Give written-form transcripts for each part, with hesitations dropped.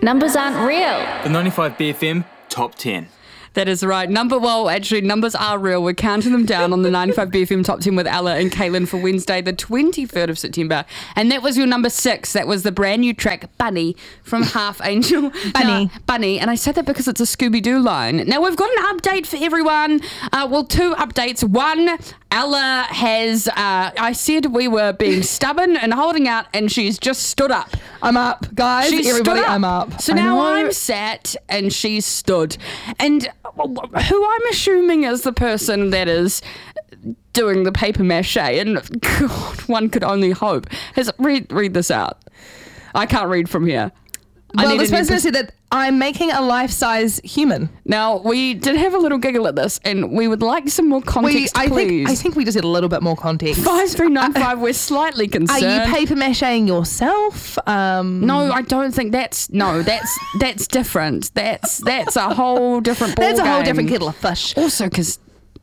Numbers aren't real. The 95 BFM Top 10. That is right. Numbers are real. We're counting them down on the 95 BFM Top 10 with Ella and Caitlin for Wednesday, the 23rd of September. And that was your number 6. That was the brand new track, Bunny, from Half Angel. Bunny. And I said that because it's a Scooby-Doo line. Now, we've got an update for everyone. 2 updates. One, Ella has, I said we were being stubborn and holding out, and she's just stood up. I'm up, guys. Everybody, I'm up. So now I'm sat and she's stood. And who I'm assuming is the person that is doing the paper mache, and God, one could only hope, has read this out. I can't read from here. Well, this person said that I'm making a life-size human. Now, we did have a little giggle at this, and we would like some more context, please. I think we just need a little bit more context. 5395, we're slightly concerned. Are you paper macheing yourself? No, I don't think that's different. That's a whole different ball That's a whole game. different kettle of fish. Also, because...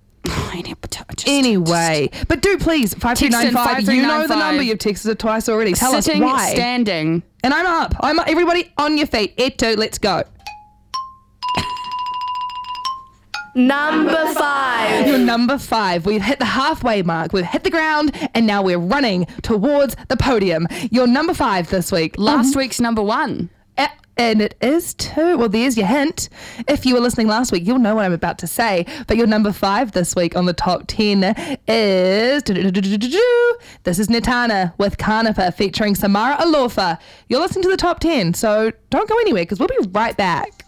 Anyway, but do please, 5395, you know the number, you've texted it twice already. Tell us why. Standing. And I'm up. Everybody on your feet. Eto, let's go. Number 5. You're number 5. We've hit the halfway mark. We've hit the ground, and now we're running towards the podium. You're number 5 this week. Last week's number 1. And it is too. Well, there's your hint. If you were listening last week, you'll know what I'm about to say. But your number 5 this week on the top 10 is... This is Netana with Carnifer featuring Samara Alofa. You're listening to the top 10, so don't go anywhere because we'll be right back.